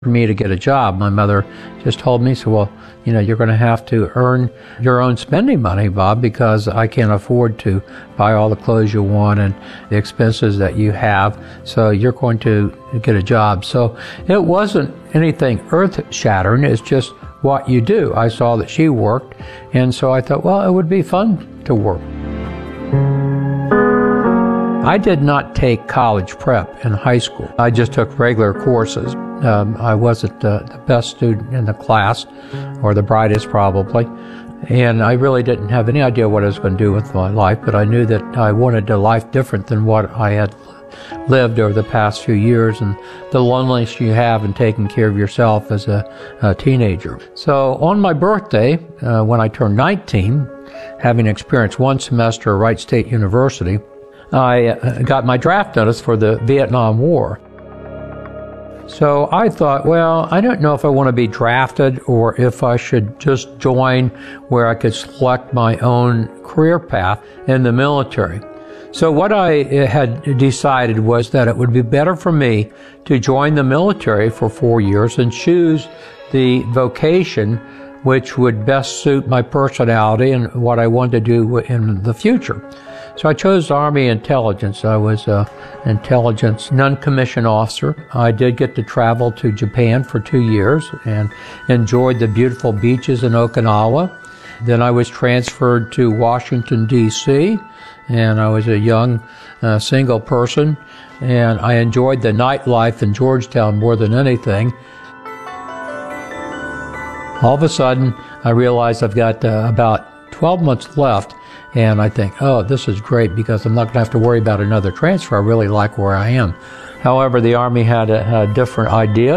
For me to get a job, my mother just told me, so, well, you're going to have to earn your own spending money, Bob, because I can't afford to buy all the clothes you want and the expenses that you have, so you're going to get a job. So it wasn't anything earth-shattering, it's just what you do. I saw that she worked, and so I thought, well, it would be fun to work. I did not take college prep in high school. I just took regular courses. I wasn't the best student in the class, or the brightest probably, and I really didn't have any idea what I was going to do with my life, but I knew that I wanted a life different than what I had lived over the past few years, and the loneliness you have in taking care of yourself as a teenager. So on my birthday, when I turned 19, having experienced one semester at Wright State University, I got my draft notice for the Vietnam War. So I thought, well, I don't know if I want to be drafted or if I should just join where I could select my own career path in the military. So what I had decided was that it would be better for me to join the military for 4 years and choose the vocation which would best suit my personality and what I wanted to do in the future. So I chose Army Intelligence. I was an intelligence non-commissioned officer. I did get to travel to Japan for 2 years and enjoyed the beautiful beaches in Okinawa. Then I was transferred to Washington, D.C., and I was a young single person, and I enjoyed the nightlife in Georgetown more than anything. All of a sudden, I realized I've got about 12 months left, and I think, oh, this is great because I'm not going to have to worry about another transfer. I really like where I am. However, the Army had a different idea.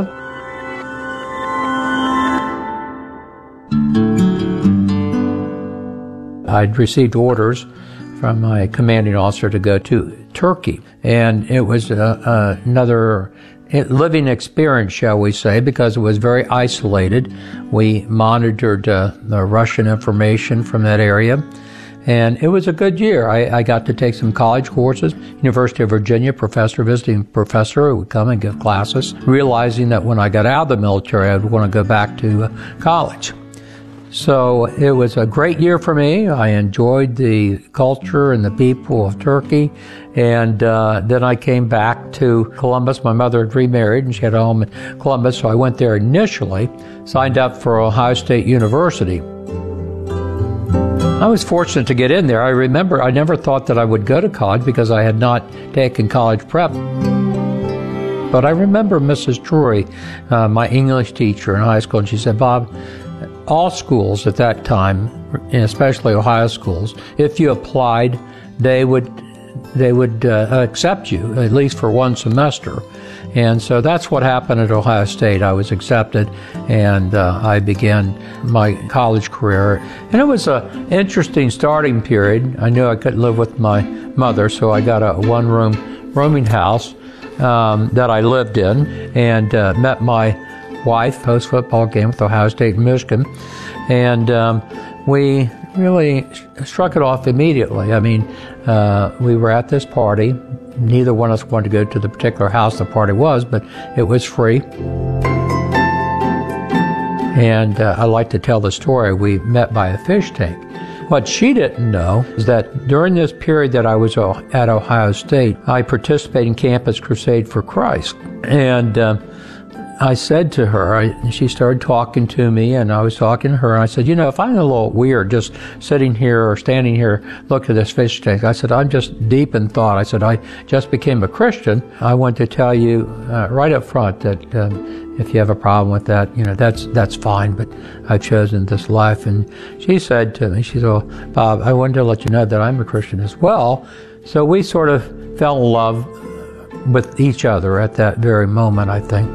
I'd received orders from my commanding officer to go to Turkey, and it was another living experience, shall we say, because it was very isolated. We monitored the Russian information from that area. And it was a good year. I got to take some college courses. University of Virginia visiting professor who would come and give classes, realizing that when I got out of the military, I would want to go back to college. So it was a great year for me. I enjoyed the culture and the people of Turkey. And then I came back to Columbus. My mother had remarried and she had a home in Columbus, so I went there initially, signed up for Ohio State University. I was fortunate to get in there. I remember I never thought that I would go to college because I had not taken college prep. But I remember Mrs. Drury, my English teacher in high school, and she said, Bob, all schools at that time, especially Ohio schools, if you applied, they would accept you, at least for one semester. And so that's what happened at Ohio State. I was accepted, and I began my college career. And it was an interesting starting period. I knew I couldn't live with my mother, so I got a one-room rooming house that I lived in, and met my wife post-football game with Ohio State and Michigan. And we really struck it off immediately. I mean, we were at this party. Neither one of us wanted to go to the particular house the party was, but it was free. And I like to tell the story. We met by a fish tank. What she didn't know is that during this period that I was at Ohio State, I participated in Campus Crusade for Christ. And I said to her, she started talking to me, and I was talking to her, and I said, if I'm a little weird just sitting here or standing here looking at this fish tank, I said, I'm just deep in thought. I said, I just became a Christian. I want to tell you right up front that if you have a problem with that, that's fine, but I've chosen this life. And she said to me, she said, well, Bob, I wanted to let you know that I'm a Christian as well. So we sort of fell in love with each other at that very moment, I think.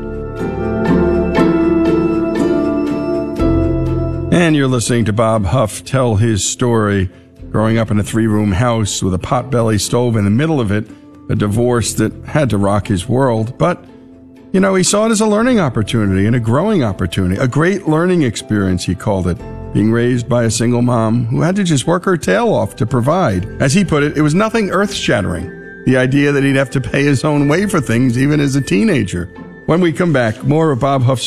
And you're listening to Bob Huff tell his story, growing up in a 3-room house with a potbelly stove in the middle of it, a divorce that had to rock his world. But, he saw it as a learning opportunity and a growing opportunity, a great learning experience, he called it, being raised by a single mom who had to just work her tail off to provide. As he put it was nothing earth-shattering. The idea that he'd have to pay his own way for things even as a teenager When we come back, more of Bob Huff's